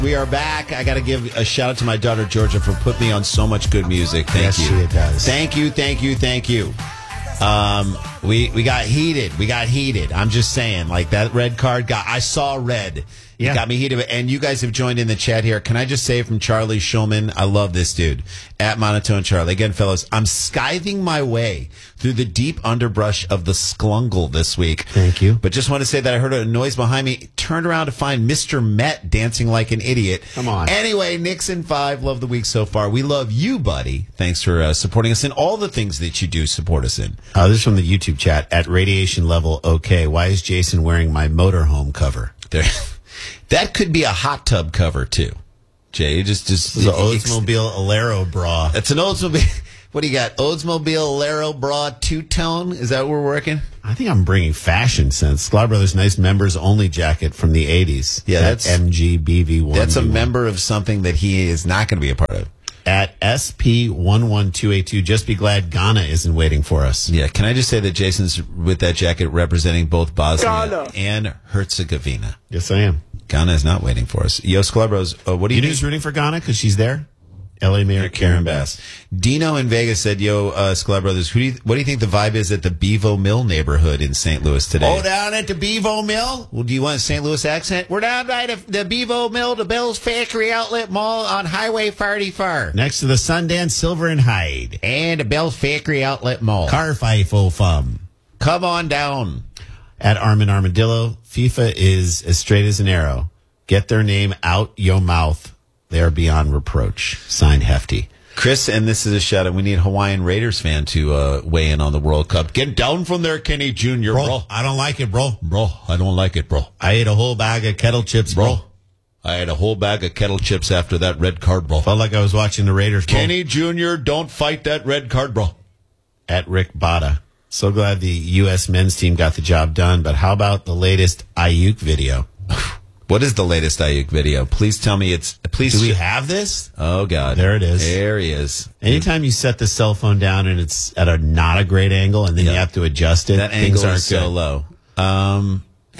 We are back. I got to give a shout out to my daughter, Georgia, for putting me on so much good music. Thank you. Yes, she does. Thank you. We got heated. I'm just saying, like that red card I saw red. It got me heated. And you guys have joined in the chat here. Can I just say from Charlie Schulman, I love this dude. At Monotone Charlie. Again, fellas, I'm skiving my way through the deep underbrush of the Sklungle this week. Thank you. But just want to say that I heard a noise behind me. Turned around to find Mr. Met dancing like an idiot. Come on. Anyway, Nixon 5, love the week so far. We love you, buddy. Thanks for supporting us in all the things that you do support us in. This is from the YouTube chat at Radiation Level OK. Why is Jason wearing my motorhome cover? There, that could be a hot tub cover too. Jay, just the Oldsmobile Alero bra. That's an Oldsmobile. What do you got? Oldsmobile Alero bra two-tone? Is that what we're working? I think I'm bringing fashion sense. Sklar Brothers nice members only jacket from the 80s. Yeah, that's MGBV1. That's a member of something that he is not going to be a part of. At SP11282, just be glad Ghana isn't waiting for us. Yeah, can I just say that Jason's with that jacket representing both Bosnia and Herzegovina. Yes, I am. Ghana is not waiting for us. Yo, Sklarbros, what do you think? Who's rooting for Ghana because she's there? L.A. Mayor Karen Bass. Dino in Vegas said, yo, Sklar Brothers, what do you think the vibe is at the Bevo Mill neighborhood in St. Louis today? Oh, down at the Bevo Mill? Well, do you want a St. Louis accent? We're down by the Bevo Mill, the Bell's Factory Outlet Mall on Highway 44. Next to the Sundance Silver and Hyde. And the Bell's Factory Outlet Mall. Car Fifo Fum. Come on down. At Armin Armadillo, FIFA is as straight as an arrow. Get their name out your mouth. They are beyond reproach. Signed, Hefty. Chris, and this is a shout out. We need a Hawaiian Raiders fan to weigh in on the World Cup. Get down from there, Kenny Jr., bro. I don't like it, bro. Bro, I don't like it, bro. I ate a whole bag of kettle chips, bro. I had a whole bag of kettle chips after that red card, bro. Felt like I was watching the Raiders, bro. Kenny Jr., don't fight that red card, bro. At Rick Bada. So glad the U.S. men's team got the job done, but how about the latest Ayuk video? What is the latest Ayuk video? Please tell me Do we have this? Oh, God. There it is. There he is. Anytime you set the cell phone down and it's at not a great angle and then you have to adjust it, that things angle aren't is so good. low.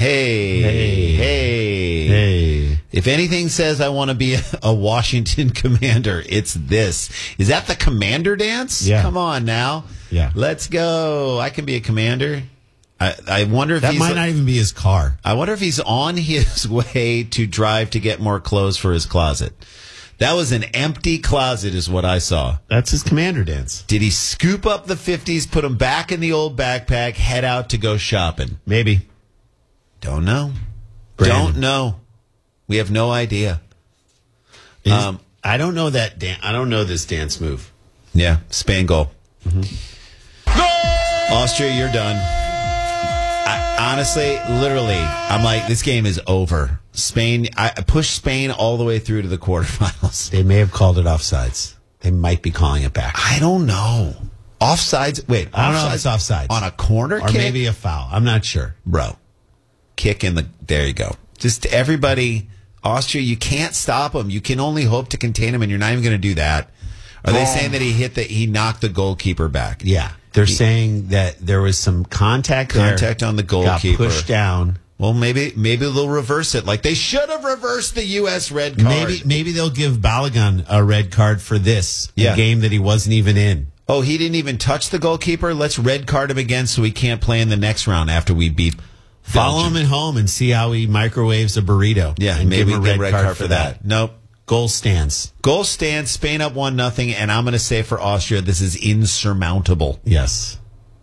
Hey. If anything says I want to be a Washington commander, it's this. Is that the commander dance? Yeah. Come on now. Yeah. Let's go. I can be a commander. I wonder if that might not even be his car. I wonder if he's on his way to drive to get more clothes for his closet. That was an empty closet is what I saw. That's his commander dance. Did he scoop up the 50s, put them back in the old backpack, head out to go shopping? Maybe. Don't know. Brandon. Don't know. We have no idea. I don't know that I don't know this dance move. Yeah, Spain goal. Mm-hmm. Austria, you're done. Honestly, literally, I'm like, this game is over. Spain, I pushed Spain all the way through to the quarterfinals. They may have called it offsides. They might be calling it back. I don't know. Offsides? Wait, I don't know if it's offsides. On a corner or kick? maybe a foul. I'm not sure. Bro, kick in the, there you go. Just everybody, Austria, you can't stop them. You can only hope to contain them, and you're not even going to do that. Are they saying that he knocked the goalkeeper back? Yeah. They're saying that there was some contact on the goalkeeper. Got pushed down. Well, maybe they'll reverse it. Like they should have reversed the U.S. red card. Maybe they'll give Balogun a red card for this game that he wasn't even in. Oh, he didn't even touch the goalkeeper? Let's red card him again so he can't play in the next round after we beat Follow him at home and see how he microwaves a burrito. Yeah, and maybe give him a red card for that. Nope. Goal stands. Spain up 1-0, and I'm going to say for Austria, this is insurmountable. Yes.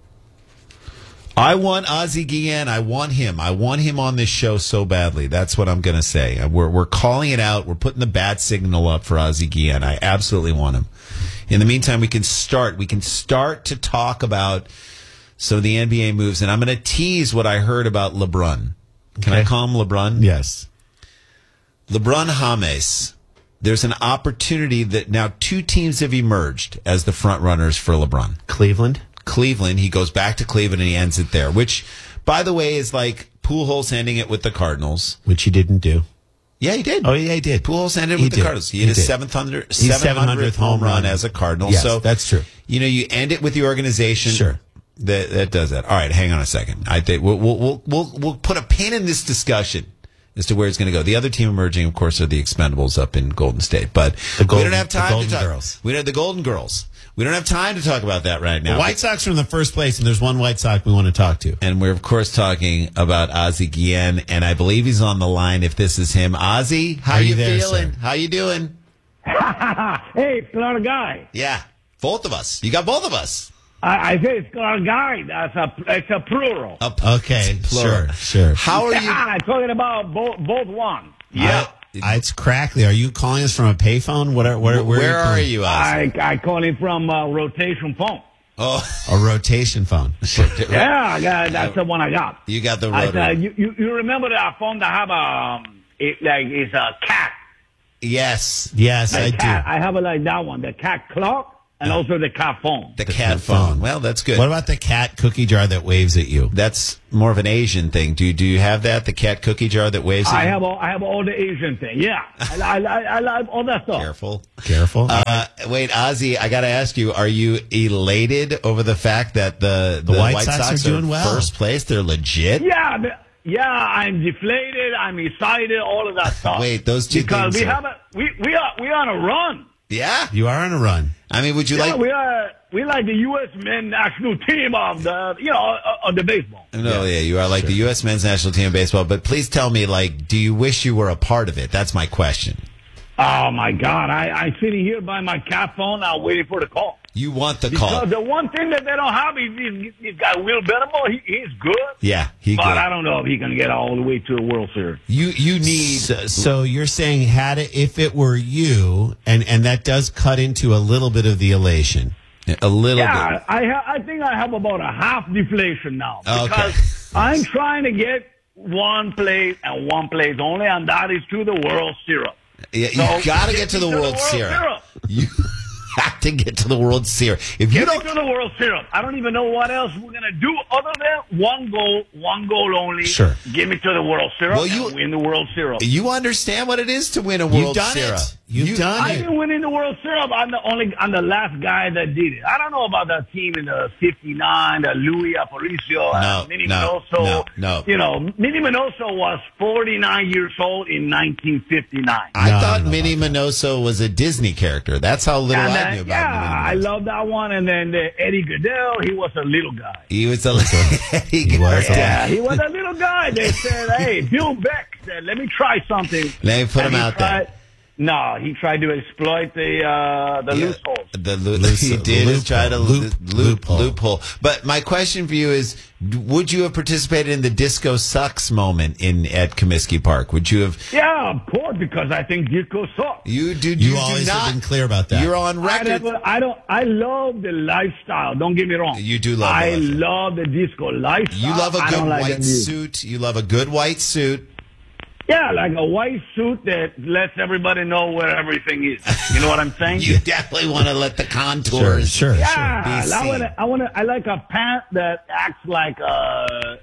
I want Ozzy Guillen. I want him. I want him on this show so badly. That's what I'm going to say. We're calling it out. We're putting the bat signal up for Ozzy Guillen. I absolutely want him. In the meantime, we can start to talk about some of the NBA moves, and I'm going to tease what I heard about LeBron. Can I call him LeBron? Yes. LeBron James. There's an opportunity that now two teams have emerged as the front runners for LeBron. Cleveland. He goes back to Cleveland and he ends it there, which, by the way, is like Pujols ending it with the Cardinals. Which he didn't do. Yeah, he did. Oh, yeah, he did. Pujols ended with the Cardinals. He hit his 700th home run as a Cardinal. Yes, so that's true. You end it with the organization. Sure. That does that. All right, hang on a second. I think we'll put a pin in this discussion as to where it's going to go. The other team emerging, of course, are the Expendables up in Golden State. But we don't have time to talk. Girls. We don't have the Golden Girls. We don't have time to talk about that right now. The White Sox are in the first place, and there's one White Sox we want to talk to. And we're, of course, talking about Ozzie Guillen, and I believe he's on the line if this is him. Ozzie, how you there, feeling? sir? How you doing? Hey, it's not a guy. Yeah, both of us. You got both of us. I say it's not a guy. It's a plural. Okay, Plural. sure. How are you? I'm talking about both one. Yeah. It's crackly. Are you calling us from a payphone? Where are you, Ozzie? I call him from rotation phone. Oh, A rotation phone. Yeah, that's the one I got. you got the I rotary. you remember that phone that have it's a cat. Yes, Yes, A I cat. do. I have it like that one, the cat clock, and also the cat phone. the cat phone. phone. Well, that's good. What about the cat cookie jar that waves at you? That's more of an Asian thing. Do you have that? The cat cookie jar that waves at I you? have all the Asian thing. Yeah, I like all that stuff. Careful. Careful. Wait, Ozzie, I got to ask you: are you elated over the fact that the White Sox are doing well? First place, they're legit. Yeah, I'm deflated. I'm excited. All of that stuff. Wait, those two because things we are- have we on a run. Yeah. You are on a run. I mean, would you like? We like the U.S. men's national team of the baseball. No, yeah, you are like the U.S. men's national team of baseball. But please tell me, do you wish you were a part of it? That's my question. Oh my God! I'm sitting here by my cat phone. I'm waiting for the call. You want the call? Because the one thing that they don't have is this guy Will Benable. He's good. Yeah, but I don't know if he can get all the way to the World Series. You need. So you're saying if it were you, and that does cut into a little bit of the elation. A little Yeah, bit. I think I have about a half deflation now because Okay. I'm trying to get one place and one place only, and that is to the World Series. Yeah, So, you got to get to the World Series. You have to get to the World Series. If you Get don't, me to the World Series. I don't even know what else we're gonna do other than one goal only. Sure. Get me to the World Series. Well, you- and win the World Series. you understand what it is to win a World You've done Series. it. You've done I've it. been winning the World Series. I'm the last guy that did it. I don't know about that team in the '59, the Louis Aparicio, and Minnie Minoso. no. You know, Minnie Minoso was 49 years old in 1959. I No, thought no, Minnie no. Minoso was a Disney character. That's how little And I knew about I Minnie Minoso. love that one. And then Eddie Goodell, he was a little guy. He was a He was. Yeah, he was a little guy. They said, hey, Bill Beck said, let me try something. Let me put And him he out there. No, he tried to exploit the loopholes. He did try to Loophole. loophole. But my question for you is: would you have participated in the disco sucks moment at Comiskey Park? Would you have? Yeah, of course, because I think disco sucks. You do. You do always not. have been clear about that. You're on record. I love the lifestyle. Don't get me wrong. You do love the I lifestyle. love the disco lifestyle. You love a I good don't like the white music. suit. You love a good white suit. Yeah, like a white suit that lets everybody know where everything is. You know what I'm saying? You definitely want to let the contours. Sure. Yeah, Be seen. I like a pant that acts like a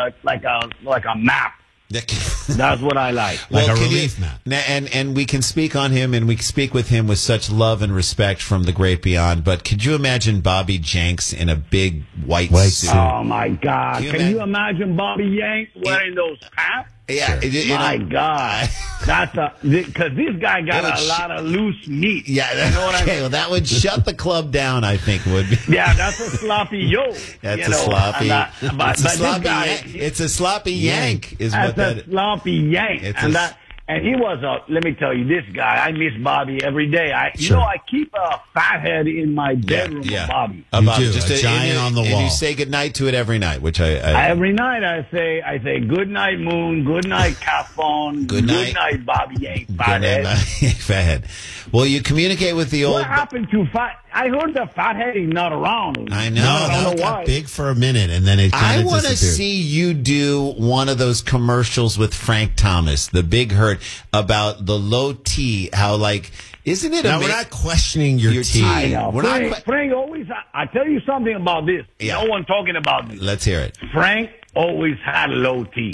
map. That's what I like. Like a can relief map. And we can speak on him, and we speak with him with such love and respect from the great beyond. But could you imagine Bobby Jenks in a big white suit? Oh my God! Can you Can you imagine Bobby Yank wearing those pants? Yeah, My God, that's because this guy got a lot of loose meat. Yeah, you know what I mean? well, that would shut the club down. I think would be. Yeah, that's a sloppy yo. That's a sloppy. But It's a this sloppy. guy, It's a sloppy yank. Is what that's that. a sloppy yank. It's And he was let me tell you, this guy, I miss Bobby every day. Sure. I keep a fathead in my bedroom of Bobby. About You do, just a giant on the and wall. you say goodnight to it every night, which I Every night I say good night moon, good night cat phone, Good night. Bobby Yank, good fathead. night, fathead. Well, you communicate with the old. What happened to fat? I heard the fathead is not around. I know. No, I don't that know got why. big for a minute, and then it kind I of want to disappeared. see you do one of those commercials with Frank Thomas, the Big Hurt, about the low T. How isn't it? Now, we're not questioning your team. I know. We're not Frank always. I tell you something about this. Yeah. No one talking about this. Let's hear it. Frank always had low T.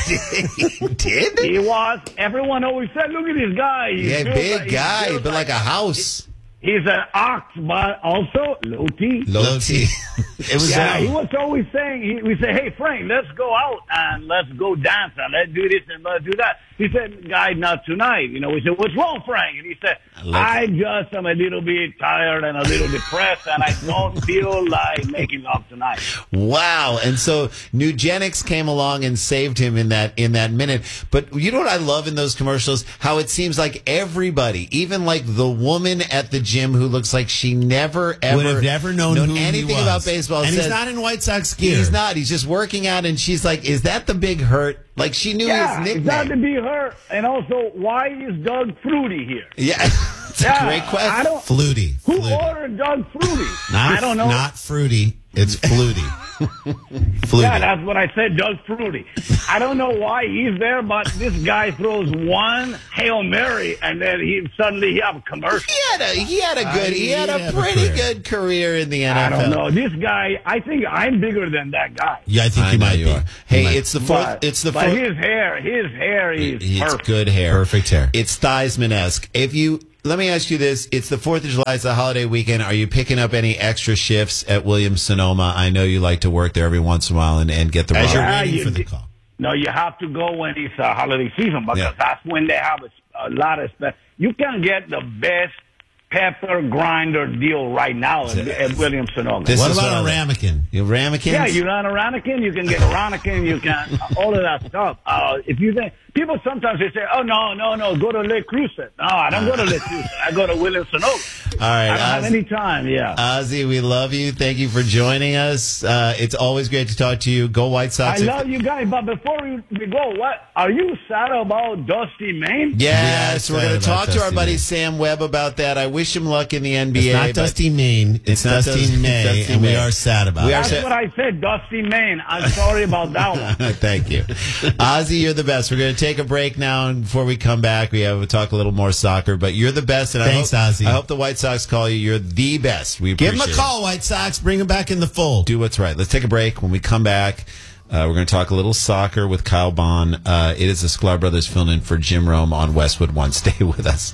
Did? He was. Everyone always said, "Look at this guy. He's Yeah, built big guy, built but like a house. He's an ox, but also low T." Low T. It was Yeah, he was always saying, we say, hey, Frank, let's go out and let's go dance and let's do this and let's do that. He said, guy, not tonight. You know, we said, what's wrong, Frank? And he said, I just am a little bit tired and a little depressed, and I don't feel like making love tonight. Wow. And so Nugenics came along and saved him in that minute. But you know what I love in those commercials? How it seems like everybody, even like the woman at the gym who looks like she never, ever would have never known who anything he was. about baseball. And says, he's not in White Sox gear. He's not. He's just working out, and she's like, is that the Big Hurt? Like, she knew his nickname. It's not to be hurt. And also, why is Doug Fruity here? Yeah, it's a great question. Flutie. Who ordered Doug Fruity? I don't know. Not Fruity. It's Flutie. Flutie. Yeah, that's what I said, Doug Fruity. I don't know why he's there, but this guy throws one Hail Mary, and then he have a commercial. He had a pretty good career in the NFL. I don't know. This guy, I think I'm bigger than that guy. Yeah, I think you might be. Hey, it's the fourth. But his hair is perfect. It's good hair. Perfect hair. It's Theismann-esque. Let me ask you this. It's the 4th of July. It's a holiday weekend. Are you picking up any extra shifts at Williams-Sonoma? I know you like to work there every once in a while and get the As you're waiting for the call. No, you have to go when it's holiday season because that's when they have a lot of stuff. You can get the best pepper grinder deal right now at Williams-Sonoma. What about a ramekin? Ramekins? Yeah, you run a ramekin, you can get a ramekin, you can all of that stuff. If you think people sometimes they say, "Oh no, go to Le Creuset." No, I don't go to Le Creuset. I go to Williams-Sonoma. All right, I don't have any time. Yeah, Ozzie, we love you. Thank you for joining us. It's always great to talk to you. Go White Sox! I love you guys, but before we go, what are you sad about, Dusty Maine? Yes, we're going to talk to our buddy Sam Webb about that. I wish him luck in the NBA. It's not Dusty Maine. It's Dusty May, and we are sad about it. That's what I said, Dusty Maine. I'm sorry about that one. Thank you. Ozzie, you're the best. We're going to take a break now, and before we come back, we'll talk a little more soccer, but you're the best. And thanks, Ozzie. I hope the White Sox call you. You're the best. We Give him a call, White Sox. Bring him back in the fold. Do what's right. Let's take a break. When we come back, we're going to talk a little soccer with Kyle Bond. It is the Sklar Brothers filling in for Jim Rome on Westwood One. Stay with us.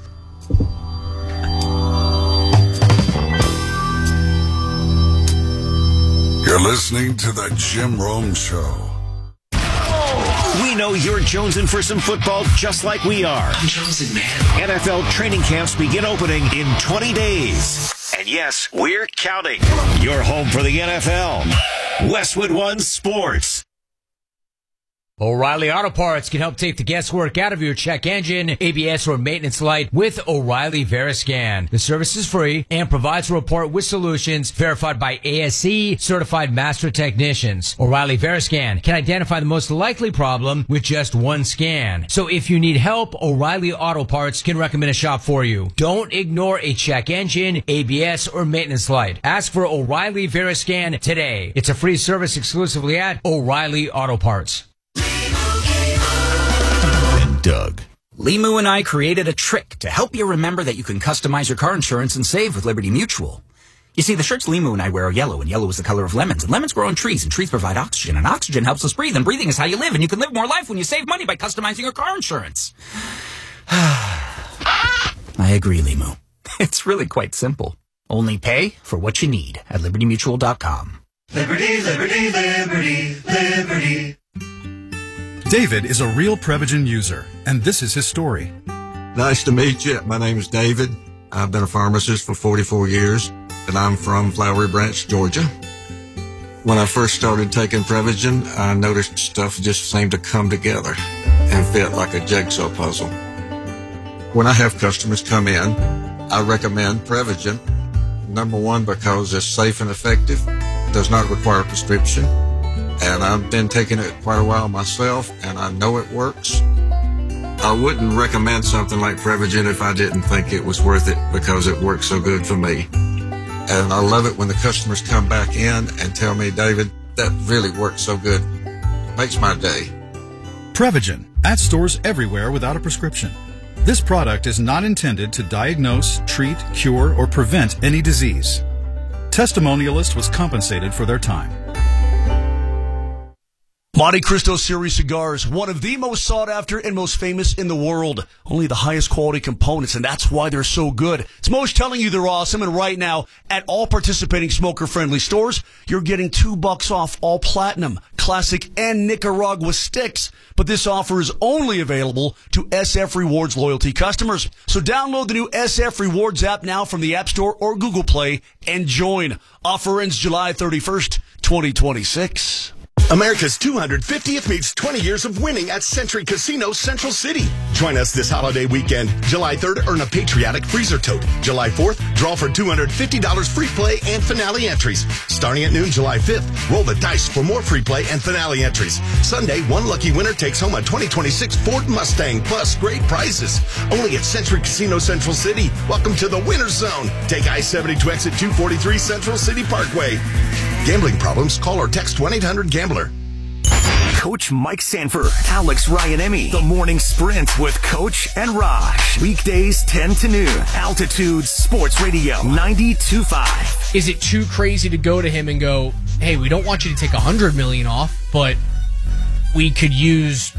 You're listening to the Jim Rome Show. We know you're jonesing for some football just like we are. I'm jonesing, man. NFL training camps begin opening in 20 days. And yes, we're counting. You're home for the NFL. Westwood One Sports. O'Reilly Auto Parts can help take the guesswork out of your check engine, ABS, or maintenance light with O'Reilly Veriscan. The service is free and provides a report with solutions verified by ASE certified master technicians. O'Reilly Veriscan can identify the most likely problem with just one scan. So if you need help, O'Reilly Auto Parts can recommend a shop for you. Don't ignore a check engine, ABS, or maintenance light. Ask for O'Reilly Veriscan today. It's a free service exclusively at O'Reilly Auto Parts. Doug. Limu and I created a trick to help you remember that you can customize your car insurance and save with Liberty Mutual. You see, the shirts Limu and I wear are yellow, and yellow is the color of lemons, and lemons grow on trees, and trees provide oxygen, and oxygen helps us breathe, and breathing is how you live, and you can live more life when you save money by customizing your car insurance. I agree, Limu. It's really quite simple. Only pay for what you need at LibertyMutual.com. Liberty, liberty, liberty, liberty. David is a real Prevagen user, and this is his story. Nice to meet you. My name is David. I've been a pharmacist for 44 years, and I'm from Flowery Branch, Georgia. When I first started taking Prevagen, I noticed stuff just seemed to come together and fit like a jigsaw puzzle. When I have customers come in, I recommend Prevagen. Number one, because it's safe and effective, does not require a prescription. And I've been taking it quite a while myself, and I know it works. I wouldn't recommend something like Prevagen if I didn't think it was worth it because it works so good for me. And I love it when the customers come back in and tell me, David, that really works so good. Makes my day. Prevagen, at stores everywhere without a prescription. This product is not intended to diagnose, treat, cure, or prevent any disease. Testimonialist was compensated for their time. Monte Cristo Series cigars, one of the most sought after and most famous in the world. Only the highest quality components, and that's why they're so good. It's Moe's telling you they're awesome, and right now, at all participating smoker-friendly stores, you're getting $2 off all Platinum, Classic, and Nicaragua sticks. But this offer is only available to SF Rewards loyalty customers. So download the new SF Rewards app now from the App Store or Google Play and join. Offer ends July 31st, 2026. America's 250th meets 20 years of winning at Century Casino Central City. Join us this holiday weekend. July 3rd, earn a patriotic freezer tote. July 4th, draw for $250 free play and finale entries. Starting at noon July 5th, roll the dice for more free play and finale entries. Sunday, one lucky winner takes home a 2026 Ford Mustang plus great prizes. Only at Century Casino Central City. Welcome to the winner's zone. Take I-70 to exit 243 Central City Parkway. Gambling problems? Call or text 1-800-GAMBLER. Coach Mike Sanford, Alex Ryan-Emmy, The Morning Sprint with Coach and Raj. Weekdays 10 to noon. Altitude Sports Radio 92.5. Is it too crazy to go to him and go, hey, we don't want you to take $100 million off, but we could use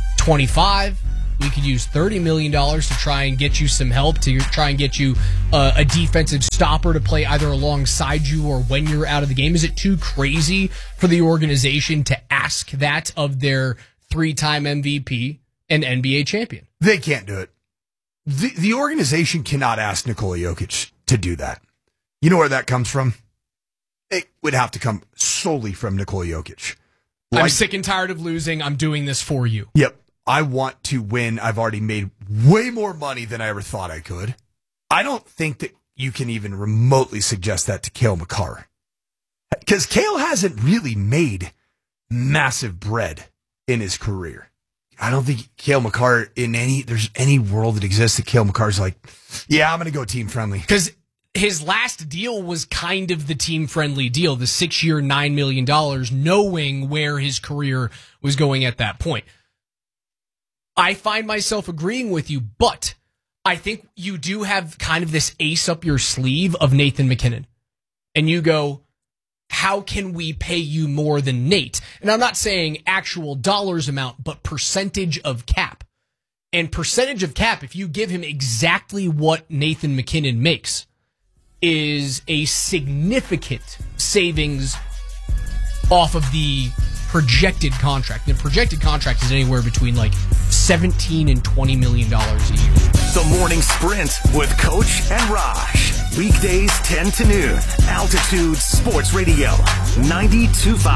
25. We could use $30 million to try and get you some help, to try and get you a defensive stopper to play either alongside you or when you're out of the game. Is it too crazy for the organization to ask that of their 3-time MVP and NBA champion? They can't do it. The organization cannot ask Nikola Jokic to do that. You know where that comes from? It would have to come solely from Nikola Jokic. I'm sick and tired of losing. I'm doing this for you. Yep. I want to win. I've already made way more money than I ever thought I could. I don't think that you can even remotely suggest that to Cale Makar. Because Cale hasn't really made massive bread in his career. I don't think Cale Makar there's any world that exists that Cale Makar's like, yeah, I'm going to go team friendly. Because his last deal was kind of the team friendly deal, the 6-year, $9 million, knowing where his career was going at that point. I find myself agreeing with you, but I think you do have kind of this ace up your sleeve of Nathan McKinnon. And you go, how can we pay you more than Nate? And I'm not saying actual dollars amount, but percentage of cap. And percentage of cap, if you give him exactly what Nathan McKinnon makes, is a significant savings off of the projected contract. The projected contract is anywhere between like $17 and $20 million a year. The Morning Sprint with Coach and Raj. Weekdays 10 to noon. Altitude Sports Radio 92.5.